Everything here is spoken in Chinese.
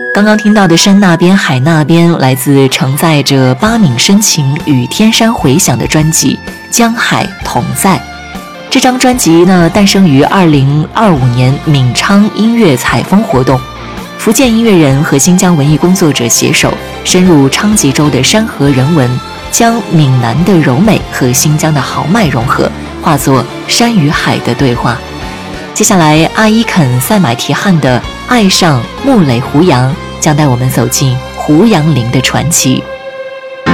刚刚听到的山那边海那边，来自承载着八闽深情与天山回响的专辑《江海同在》。这张专辑呢，诞生于2025年闽昌音乐采风活动，福建音乐人和新疆文艺工作者携手，深入昌吉州的山河人文，将闽南的柔美和新疆的豪迈融合，化作山与海的对话。接下来，阿依肯赛买提汉的《爱上木垒胡杨》将带我们走进胡杨林的传奇。